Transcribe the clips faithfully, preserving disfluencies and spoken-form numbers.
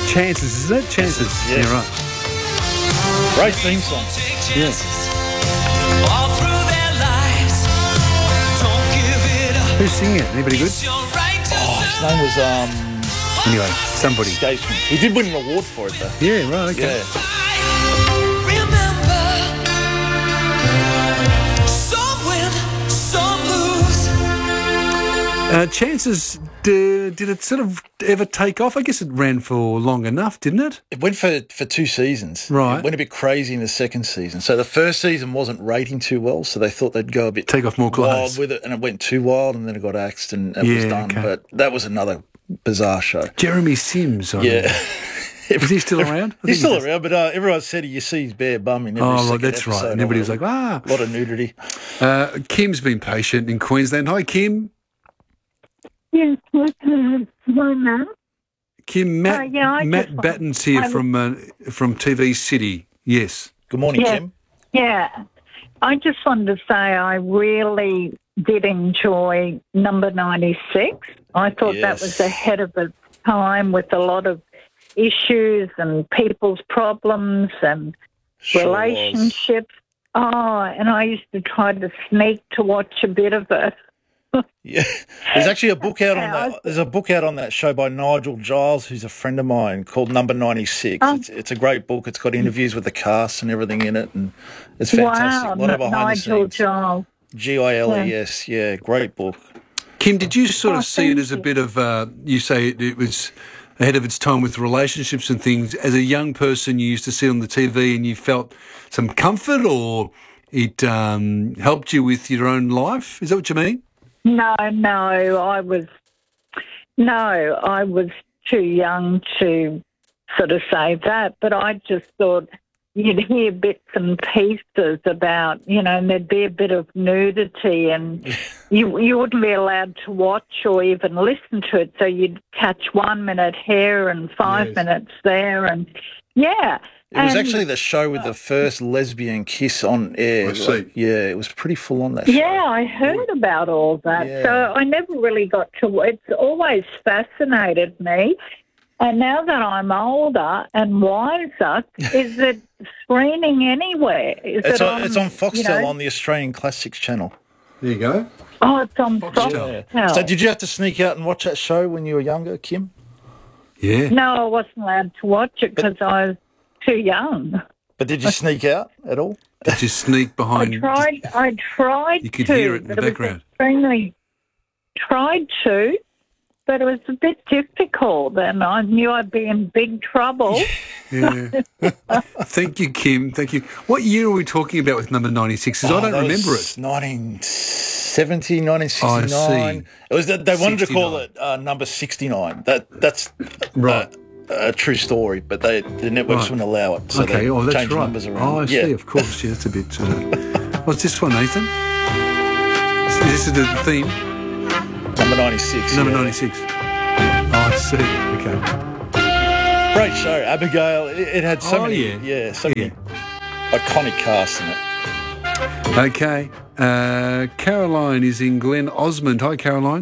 Chances, isn't it? Chances. Yes. Yeah, right. Great theme song. Yeah. Who's singing it? Anybody good? Oh, his name was um. Anyway, somebody. escapes me. He did win an award for it though. Yeah, right. Okay. Yeah. Uh, chances, d- did it sort of ever take off? I guess it ran for long enough, didn't it? It went for, for two seasons. Right. It went a bit crazy in the second season. So the first season wasn't rating too well, so they thought they'd go a bit Take off more wild clothes. with it, and it went too wild, and then it got axed, and it Yeah, was done. okay. But that was another bizarre show. Jeremy Sims. I Yeah. remember. Is he still around? I think He's still he's- around, but uh, everyone said you see his bare bum in every Oh, second right, that's episode. right. And everybody was like, ah. A lot of nudity. Uh, Kim's been patient in Queensland. Hi, Kim. Yes, what, uh, my mum. Kim, Matt, Uh, yeah, I Matt just want- Batten's here I was- from uh, from T V City. Yes. Good morning, Yeah. Kim. Yeah, I just wanted to say I really did enjoy number ninety-six. I thought that Yes. was ahead of its time with a lot of issues and people's problems and Sure was. relationships. Oh, and I used to try to sneak to watch a bit of it. Yeah, there's actually a book out on Yeah, that. There's a book out on that show by Nigel Giles, who's a friend of mine, called Number ninety-six. Oh. It's, it's a great book. It's got interviews with the cast and everything in it, and it's fantastic. Wow, a lot of behind Nigel the scenes. Giles. G I L E S, yeah, great book. Kim, did you sort Oh, of see it thank as a you. bit of, uh, you say it, it was ahead of its time with relationships and things. As a young person, you used to see it on the T V and you felt some comfort, or it um, helped you with your own life? Is that what you mean? No, no, I was no, I was too young to sort of say that, but I just thought you'd hear bits and pieces about, you know, and there'd be a bit of nudity, and you you wouldn't be allowed to watch or even listen to it, so you'd catch one minute here and five Yes. minutes there, and yeah. It was and- actually the show with the first lesbian kiss on air. I see. Yeah, it was pretty full on that show. Yeah, I heard about all that. Yeah. So I never really got to. It's always fascinated me. And now that I'm older and wiser, is it screening anywhere? Is It's it on, it's on Foxtel you know- on the Australian Classics channel. There you go. Oh, it's on Foxtel. Foxtel. So did you have to sneak out and watch that show when you were younger, Kim? Yeah. No, I wasn't allowed to watch it because I was too young. But did you sneak out at all? Did you sneak I behind? tried. I tried. You could to, hear it in the but was background. extremely tried to, but it was a bit difficult, and I knew I'd be in big trouble. Yeah. Thank you, Kim. Thank you. What year are we talking about with number ninety-six? 'Cause I Oh, don't that remember was it. nineteen seventy, nineteen sixty-nine. I see. It was that they wanted to call sixty-nine. it uh, number sixty-nine. That that's Right. a, a true story, but they the networks Right. wouldn't allow it. So Okay, they oh, that's changed right. numbers around. Oh, I yeah. see, of course. Yeah, that's a bit... Uh, what's this one, Nathan? So this is the theme, Number ninety-six. number yeah. ninety-six. Oh, I see. Okay. Great show, Abigail. It, it had so Oh, many, yeah. yeah, so Yeah. many iconic casts in it. Okay. Uh, Caroline is in Glen Osmond. Hi, Caroline.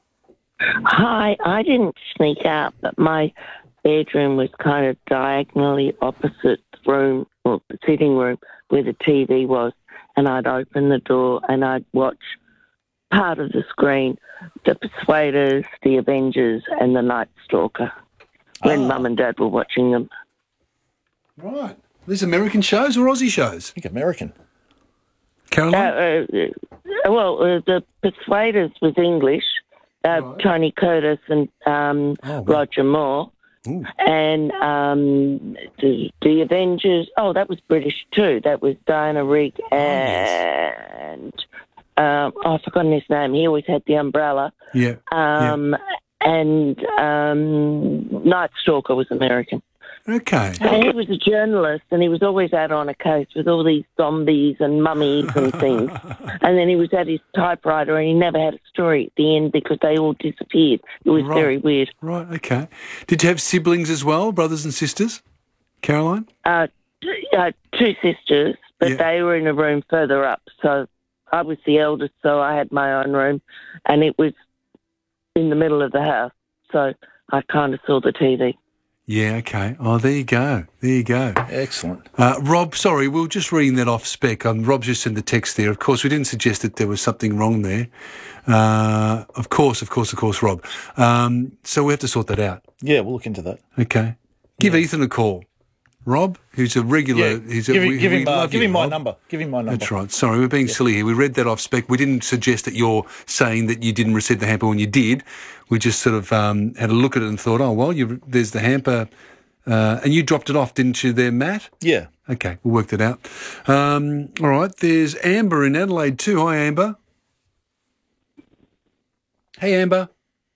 Hi, I didn't sneak out, but my bedroom was kind of diagonally opposite the room, or the sitting room, where the T V was, and I'd open the door and I'd watch part of the screen, The Persuaders, The Avengers, and The Night Stalker, when Ah. Mum and Dad were watching them. Right. These American shows or Aussie shows? I think American. Uh, Caroline? uh, well, uh, The Persuaders was English, uh, Right. Tony Curtis and um, Oh, wow. Roger Moore. Ooh. And um, the, the Avengers, oh, that was British too. That was Diana Rigg and, um, oh, I've forgotten his name. He always had the umbrella. Yeah. Um, And um, Night Stalker was American. Okay. And he was a journalist, and he was always out on a case with all these zombies and mummies and things. And then he was at his typewriter, and he never had a story at the end because they all disappeared. It was Right. very weird. Right, okay. Did you have siblings as well, brothers and sisters, Caroline? Uh, t- uh, two sisters, but Yeah. they were in a room further up. So I was the eldest, so I had my own room, and it was in the middle of the house. So I kind of saw the T V. Yeah, okay. Oh, there you go. There you go. Excellent. Uh, Rob, sorry, we we're just reading that off spec. Um, Rob just sent the text there. Of course, we didn't suggest that there was something wrong there. Uh, of course, of course, of course, Rob. Um, so we have to sort that out. Yeah, we'll look into that. Okay. Give Yeah. Ethan a call. Rob, who's a regular. Yeah, He's a, give him, we, give we him, uh, love give you, him my Rob. number. Give him my number. That's right. Sorry, we're being silly here. We read that off spec. We didn't suggest that you're saying that you didn't receive the hamper when you did. We just sort of um, had a look at it and thought, oh, well, you, there's the hamper. Uh, and you dropped it off, didn't you there, Matt? Yeah. Okay, we'll work that out. Um, all right, there's Amber in Adelaide too. Hi, Amber. Hey, Amber.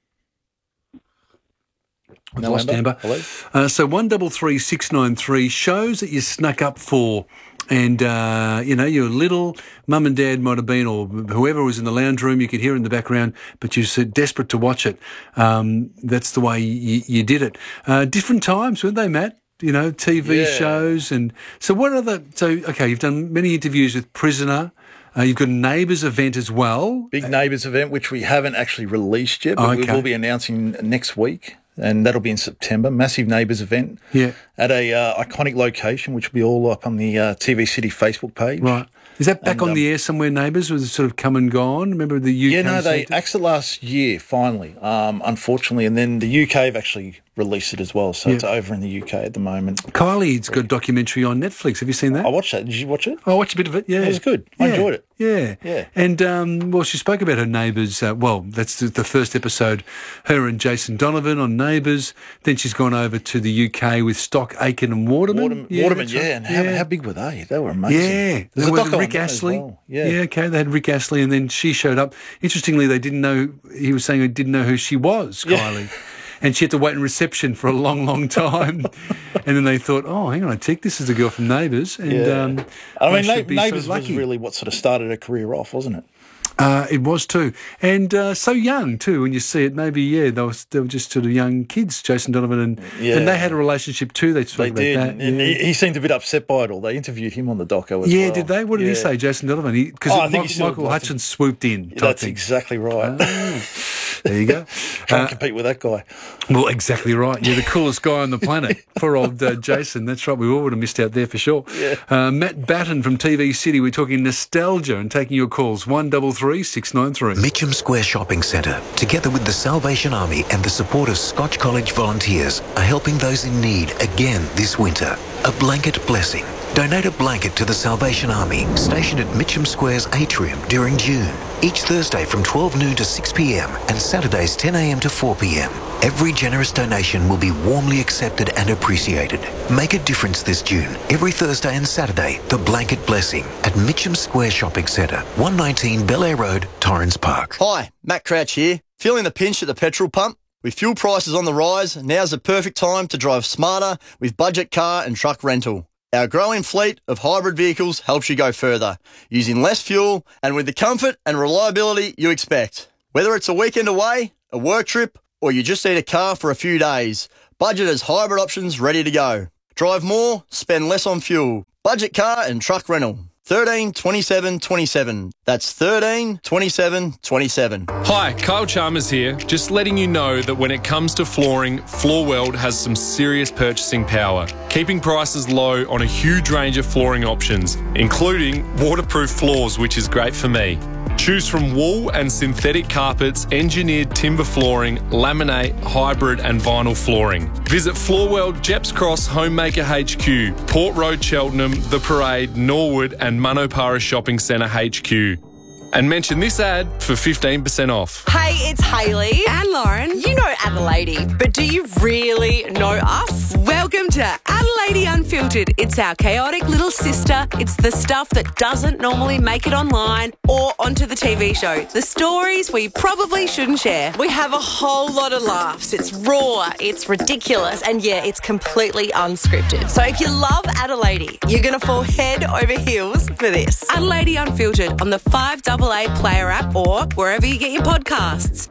We've No, lost Amber. Amber. Hello? Uh, so one double three six nine three shows that you snuck up for, and uh, you know you were little. Mum and Dad might have been, or whoever was in the lounge room. You could hear in the background, but you were desperate to watch it. Um, that's the way you, you did it. Uh, different times, weren't they, Matt? You know, T V Yeah. shows, and so what are the? So okay, you've done many interviews with Prisoner. Uh, you've got a Neighbours event as well. Big Neighbours event, which we haven't actually released yet, but we Okay. will be announcing next week. And that'll be in September. Massive Neighbours event. Yeah. At a uh, iconic location, which will be all up on the uh, T V City Facebook page. Right. Is that back And, on um, the air somewhere, Neighbours? Was it sort of come and gone? Remember the U K? Yeah, no, they centre? axed it last year, finally, um, unfortunately. And then the U K have actually released it as well. So Yeah. it's over in the U K at the moment. Kylie's got a documentary on Netflix. Have you seen that? I watched that. Did you watch it? I watched a bit of it, yeah. It was good. I Yeah, enjoyed it. Yeah. Yeah. And, um, well, she spoke about her Neighbours. Uh, well, that's the, the first episode, her and Jason Donovan on Neighbours. Then she's gone over to the U K with Stock, Aitken and Waterman. Waterman, yeah, Waterman, that's yeah. right. And how, yeah. how big were they? They were amazing. Yeah, There's they a were doco on Rick them as Astley. well. Yeah. okay, they had Rick Astley, and then she showed up. Interestingly, they didn't know. He was saying he didn't know who she was, Yeah. Kylie, and she had to wait in reception for a long, long time. And then they thought, oh, hang on a tick, this is a girl from Neighbours, and Yeah. um, I mean, should Na- be so Neighbours was lucky. really what sort of started her career off, wasn't it? Uh, it was too, and uh, so young too. When you see it, maybe yeah, they were they were just sort of young kids, Jason Donovan, and Yeah. and they had a relationship too. They spoke They about did. that. And yeah. he, he seemed a bit upset by it all. They interviewed him on the doco as Yeah, well. did they? What did he Yeah. say, Jason Donovan? Because Oh, I think he Michael, still Michael liked Hutchins swooped in. Type That's thing. exactly right. Ah, there you go. Try Uh, and compete with that guy. Well, exactly right. You're the coolest guy on the planet. Poor old uh, Jason. That's right. We all would have missed out there for sure. Yeah. Uh, Matt Batten from T V City. We're talking nostalgia and taking your calls. One double three six nine three. Mitcham Square Shopping Centre, together with the Salvation Army and the support of Scotch College volunteers, are helping those in need again this winter. A blanket blessing. Donate a blanket to the Salvation Army, stationed at Mitcham Square's atrium during June. Each Thursday from twelve noon to six p m and Saturdays ten a m to four p m. Every generous donation will be warmly accepted and appreciated. Make a difference this June. Every Thursday and Saturday, the Blanket Blessing at Mitcham Square Shopping Centre, one nineteen Bel Air Road, Torrens Park. Hi, Matt Crouch here. Feeling the pinch at the petrol pump? With fuel prices on the rise, now's the perfect time to drive smarter with budget car and truck rental. Our growing fleet of hybrid vehicles helps you go further, using less fuel and with the comfort and reliability you expect. Whether it's a weekend away, a work trip, or you just need a car for a few days, Budget has hybrid options ready to go. Drive more, spend less on fuel. Budget car and truck rental. thirteen twenty-seven twenty-seven. That's thirteen twenty-seven twenty-seven. Hi, Kyle Chalmers here. Just letting you know that when it comes to flooring, Floorweld has some serious purchasing power, keeping prices low on a huge range of flooring options, including waterproof floors, which is great for me. Choose from wool and synthetic carpets, engineered timber flooring, laminate, hybrid and vinyl flooring. Visit Floorweld, Jeps Cross, Homemaker H Q, Port Road, Cheltenham, The Parade, Norwood and Manopara Shopping Centre H Q. And mention this ad for fifteen percent off. Hey, it's Hayley and Lauren. You know Adelaide, but do you really know us? Welcome to Adelaide Unfiltered. It's our chaotic little sister. It's the stuff that doesn't normally make it online or onto the T V show. The stories we probably shouldn't share. We have a whole lot of laughs. It's raw, it's ridiculous, and yeah, it's completely unscripted. So if you love Adelaide, you're going to fall head over heels for this. Adelaide Unfiltered on the five A A Player app or wherever you get your podcasts.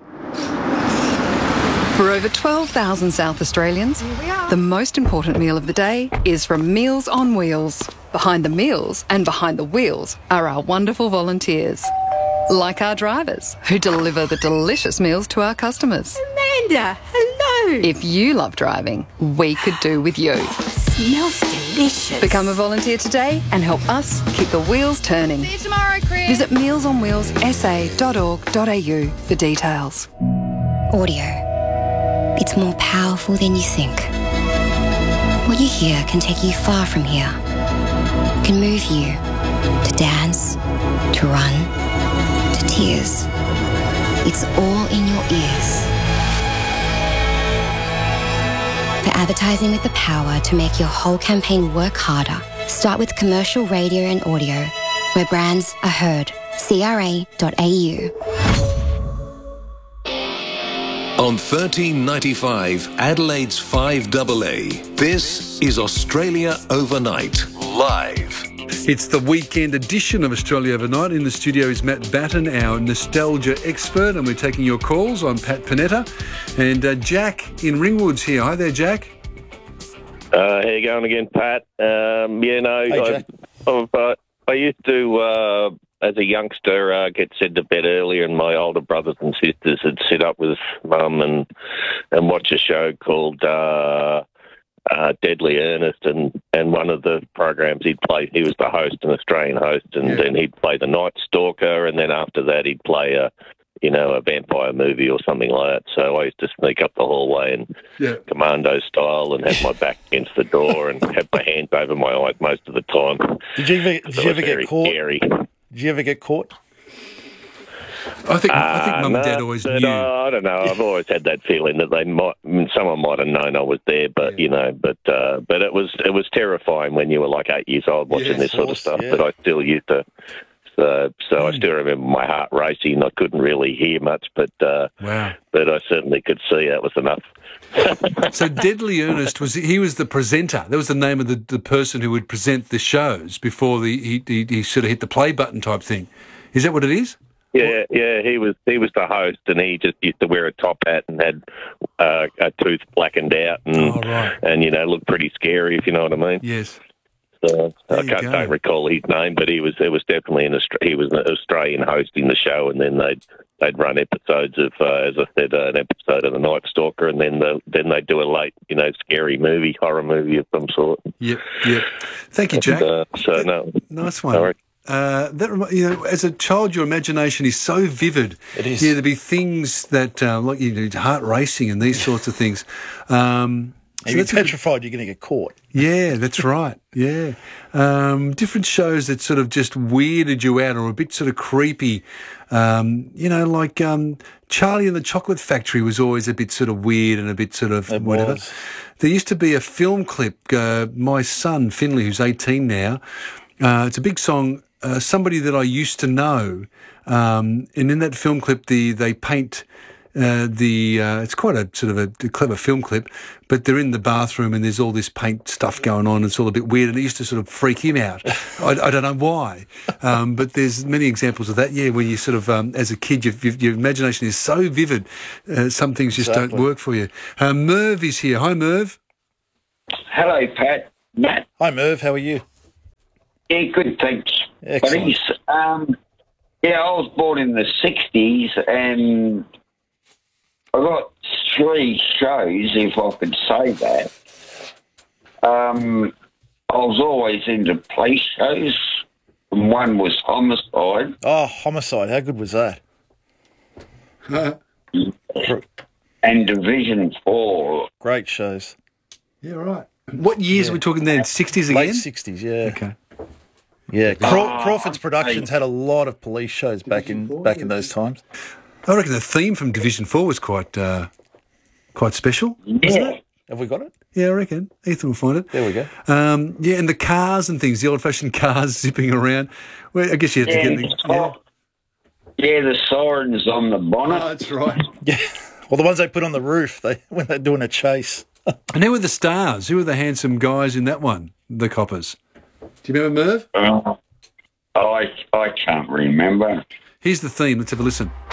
For over twelve thousand South Australians, the most important meal of the day is from Meals on Wheels. Behind the meals and behind the wheels are our wonderful volunteers, like our drivers who deliver the delicious meals to our customers. Amanda, hello. too. If you love driving, we could do with you. Smells delicious. Become a volunteer today and help us keep the wheels turning. See you tomorrow, Chris. Visit meals on wheels s a dot org dot a u for details. Audio. It's more powerful than you think. What you hear can take you far from here. Can move you to dance, to run, to tears. It's all in your ears. For advertising with the power to make your whole campaign work harder, start with commercial radio and audio, where brands are heard. c r a dot a u. On thirteen ninety-five, Adelaide's five A A, this is Australia Overnight, live. It's the weekend edition of Australia Overnight. In the studio is Matt Batten, our nostalgia expert, and we're taking your calls. I'm Pat Panetta. And uh, Jack in Ringwood's here. Hi there, Jack. Uh, how you going again, Pat? Um, yeah, no, Hey, I, I've, uh, I used to, uh, as a youngster, uh, get sent to bed earlier, and my older brothers and sisters would sit up with Mum and and watch a show called uh, uh, Deadly Ernest, and, and one of the programs he'd play, he was the host, an Australian host, and Yeah. then he'd play the Night Stalker, and then after that he'd play a, you know, a vampire movie or something like that. So I used to sneak up the hallway and Yeah. commando style and have my back against the door and have my hands over my eyes most of the time. Did you ever, did So you it ever was very get caught? scary. Did you ever get caught? I think I think Uh, Mum and no, Dad always but, knew. Uh, I don't know. I've always had that feeling that they might, I mean, someone might have known I was there, but Yeah. you know, but uh, but it was it was terrifying when you were like eight years old watching Yeah, this of sort of course, stuff. yeah. But I still used to. So, so Hmm. I still remember my heart racing. I couldn't really hear much, but uh, Wow. but I certainly could see that was enough. So Deadly Ernest was he was the presenter. That was the name of the, the person who would present the shows before the he, he he sort of hit the play button type thing. Is that what it is? Yeah, yeah, he was he was the host, and he just used to wear a top hat and had uh, a tooth blackened out, and Oh, right. and you know looked pretty scary, if you know what I mean. Yes. So There I you can't go. don't recall his name, but he was it was definitely an Austra- he was an Australian hosting the show, and then they'd they'd run episodes of uh, as I said uh, an episode of the Night Stalker, and then the, then they'd do a late you know scary movie, horror movie of some sort. Yep. Yep. Thank you, Jack. And, uh, so no, Nice one. Sorry. Uh, that remi- you know, as a child, your imagination is so vivid. It is. Yeah, there'd be things that uh, like you know, heart racing and these sorts of things. Um, so If you're that's a good- petrified, you're going to get caught. yeah, that's right. Yeah, um, different shows that sort of just weirded you out or a bit sort of creepy. Um, you know, like um, Charlie and the Chocolate Factory was always a bit sort of weird and a bit sort of It whatever. was. There used to be a film clip. Uh, my son Finley, who's eighteen now, uh, it's a big song. Uh, somebody that I used to know, um, and in that film clip, the they paint. Uh, the uh, it's quite a sort of a, a clever film clip, but they're in the bathroom and there's all this paint stuff going on. It's all a bit weird, and it used to sort of freak him out. I, I don't know why, um, but there's many examples of that. Yeah, when you sort of um, as a kid, you've, you've, your imagination is so vivid, uh, some things just Exactly. don't work for you. Uh, Merv is here. Hi, Merv. Hello, Pat. Matt. Hi, Merv. How are you? Yeah, good, thanks. Excellent. Buddies. Um, yeah, I was born in the sixties, and I got three shows, if I could say that. Um, I was always into police shows, and one was Homicide. Oh, Homicide. How good was that? And Division Four. Great shows. Yeah, right. What years Yeah. are we talking then? sixties again? Late sixties, yeah. Okay. Yeah, Craw- Oh, Crawford's Productions hey. had a lot of police shows back in back in those times. I reckon the theme from Division Four was quite uh, quite special. Yeah. Have we got it? Yeah, I reckon. Ethan will find it. There we go. Um, yeah, and the cars and things, the old-fashioned cars zipping around. Well, I guess you have to Yeah, get the, the... Yeah. yeah, the sirens on the bonnet. Oh, that's right. Yeah. Well, the ones they put on the roof they when they're doing a chase. And who were the stars? Who were the handsome guys in that one? The coppers. Do you remember Merv? Uh, I I can't remember. Here's the theme. Let's have a listen.